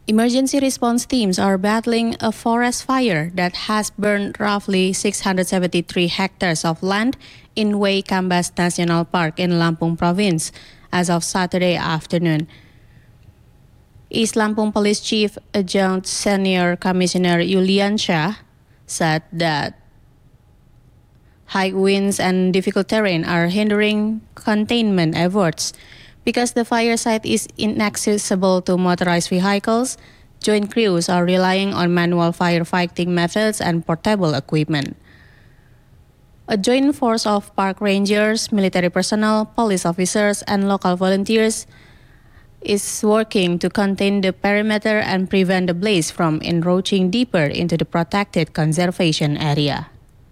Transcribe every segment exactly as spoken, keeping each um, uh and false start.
Emergency response teams are battling a forest fire that has burned roughly six hundred seventy-three hectares of land in Way Kambas National Park in Lampung Province as of Saturday afternoon. East Lampung Police Chief Adjunct Senior Commissioner Yulian Shah said that high winds and difficult terrain are hindering containment efforts. Because the fire site is inaccessible to motorized vehicles, joint crews are relying on manual firefighting methods and portable equipment. A joint force of park rangers, military personnel, police officers, and local volunteers is working to contain the perimeter and prevent the blaze from encroaching deeper into the protected conservation area.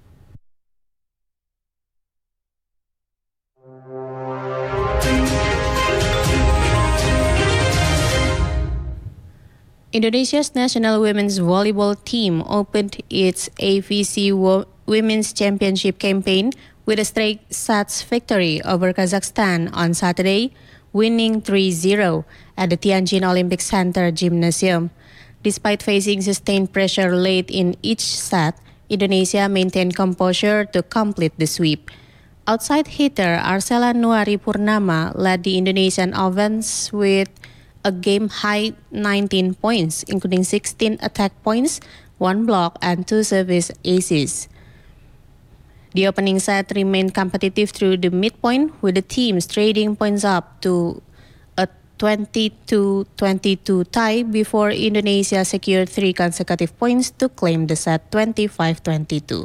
Indonesia's national women's volleyball team opened its A V C Wo- Women's Championship campaign with a straight sets victory over Kazakhstan on Saturday, winning three zero at the Tianjin Olympic Center Gymnasium. Despite facing sustained pressure late in each set, Indonesia maintained composure to complete the sweep. Outside hitter Arcela Nuari Purnama led the Indonesian offense with a game-high nineteen points, including sixteen attack points, one block, and two service aces. The opening set remained competitive through the midpoint, with the teams trading points up to a twenty-two twenty-two tie before Indonesia secured three consecutive points to claim the set twenty-five twenty-two.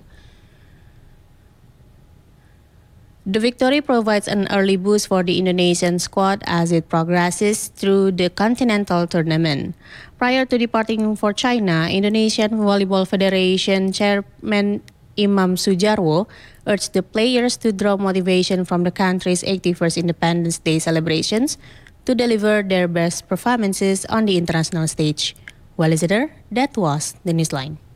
The victory provides an early boost for the Indonesian squad as it progresses through the continental tournament. Prior to departing for China, Indonesian Volleyball Federation Chairman Imam Sujarwo urged the players to draw motivation from the country's eighty-first Independence Day celebrations to deliver their best performances on the international stage. Well, Isidore, that was the Newsline.